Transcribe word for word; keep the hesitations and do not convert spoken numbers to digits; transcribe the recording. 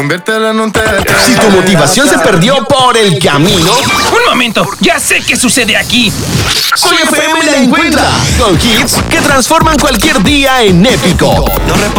Si tu motivación se perdió por el camino, un momento, ya sé qué sucede aquí. Soy F M la encuentra con hits que transforman cualquier día en épico.